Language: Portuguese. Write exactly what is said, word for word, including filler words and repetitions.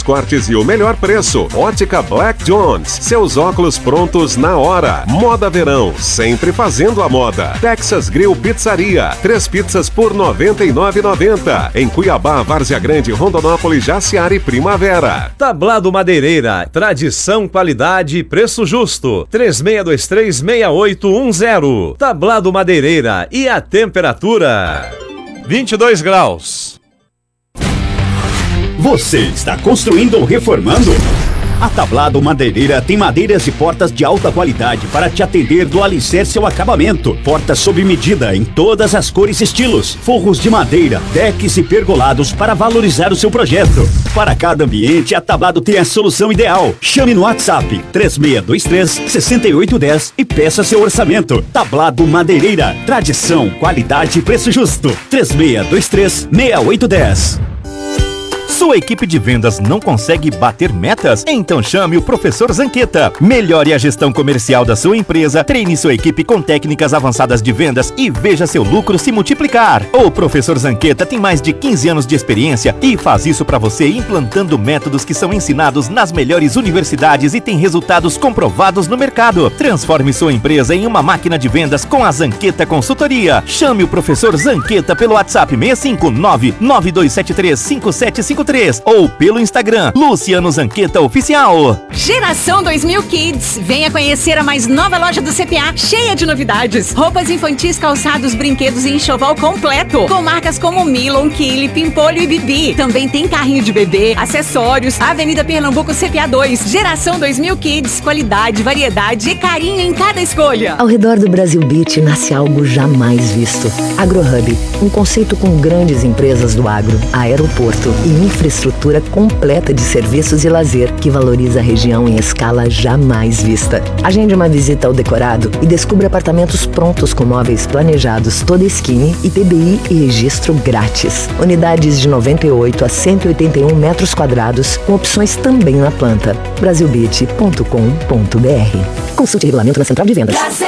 cortes e o melhor preço. Ótica Black Jones, seus óculos prontos na hora. Moda Verão, sempre fazendo a moda. Texas Grill Pizzaria, três pizzas por noventa e nove reais e noventa centavos. Em Cuiabá, Várzea Grande, Rondonópolis, Jaciara e Primavera. Tablado Madeireira, tradição, qualidade e preço justo. três seis dois três, seis oito um zero. Tablado Madeireira e a temperatura vinte e dois graus. Você está construindo ou reformando? A Tablado Madeireira tem madeiras e portas de alta qualidade para te atender do alicerce ao acabamento. Portas sob medida em todas as cores e estilos. Forros de madeira, decks e pergolados para valorizar o seu projeto. Para cada ambiente, a Tablado tem a solução ideal. Chame no WhatsApp três seis dois três, seis oito um zero e peça seu orçamento. Tablado Madeireira. Tradição, qualidade e preço justo. três seis dois três, seis oito um zero. Sua equipe de vendas não consegue bater metas? Então chame o Professor Zanqueta. Melhore a gestão comercial da sua empresa, treine sua equipe com técnicas avançadas de vendas e veja seu lucro se multiplicar. O Professor Zanqueta tem mais de quinze anos de experiência e faz isso para você implantando métodos que são ensinados nas melhores universidades e tem resultados comprovados no mercado. Transforme sua empresa em uma máquina de vendas com a Zanqueta Consultoria. Chame o Professor Zanqueta pelo WhatsApp seis cinco nove, nove dois sete três, cinco sete cinco três ou pelo Instagram Luciano Zanqueta Oficial. Geração dois mil Kids, venha conhecer a mais nova loja do C P A, cheia de novidades, roupas infantis, calçados, brinquedos e enxoval completo, com marcas como Milon, Kili, Pimpolho e Bibi. Também tem carrinho de bebê, acessórios. Avenida Pernambuco C P A dois. Geração dois mil Kids, qualidade, variedade e carinho em cada escolha. Ao redor do Brasil Beach nasce algo jamais visto. AgroHub, um conceito com grandes empresas do agro, aeroporto e infraestrutura completa de serviços e lazer que valoriza a região em escala jamais vista. Agende uma visita ao decorado e descubra apartamentos prontos com móveis planejados, toda esquina e P B I e registro grátis. Unidades de noventa e oito a cento e oitenta e um metros quadrados, com opções também na planta. brasil beach ponto com ponto br. Consulte regulamento na Central de Vendas.